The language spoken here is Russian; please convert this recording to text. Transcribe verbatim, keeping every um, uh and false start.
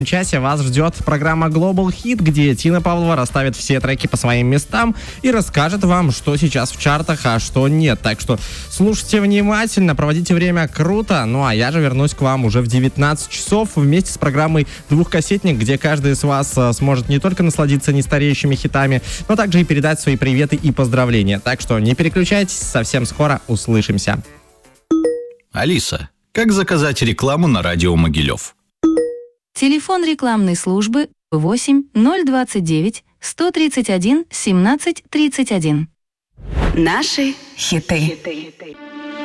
В часе вас ждет программа Global Hit, где Тина Павлова расставит все треки по своим местам и расскажет вам, что сейчас в чартах, а что нет. Так что слушайте внимательно, проводите время круто. Ну а я же вернусь к вам уже в девятнадцать часов вместе с программой «Двухкассетник», где каждый из вас а, сможет не только насладиться нестареющими хитами, но также и передать свои приветы и поздравления. Так что не переключайтесь, совсем скоро услышимся. Алиса, как заказать рекламу на радио Могилев? Телефон рекламной службы восемь ноль двадцать девять сто тридцать один семнадцать тридцать один. Наши хиты.